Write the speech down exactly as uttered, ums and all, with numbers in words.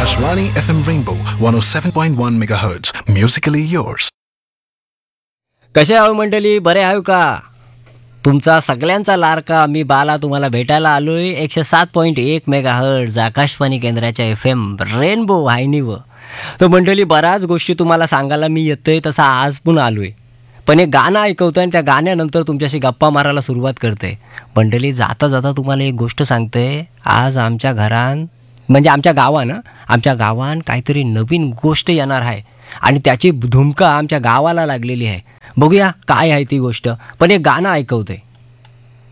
Akashvani F M Rainbow one oh seven point one megahertz. Musically yours. कसे आहो मंडळी, बरे आहो का? तुमचा सगळ्यांचा लाडका मी बाला तुम्हाला भेटायला आलोय एकशे सात पॉईंट एक मेगा हर्ट्ज आकाशवाणी केंद्राच्या एफ एम रेनबो वाहिनीवर. तर मंडळी, बऱ्याच गोष्टी तुम्हाला सांगायला मी येतोय, तसा आज पण आलोय. पण एक गाणं ऐकवतोय आणि त्या गाण्यानंतर तुमच्याशी गप्पा मारायला सुरुवात करते. मंडळी, जाता जाता तुम्हाला एक गोष्ट सांगते. आज आमच्या घरान म्हणजे आमच्या गावानं आमच्या गावान काहीतरी नवीन गोष्ट येणार आहे आणि त्याची धुमका आमच्या गावाला लागलेली आहे. बघूया काय आहे ती गोष्ट. पण एक गाणं ऐकवते.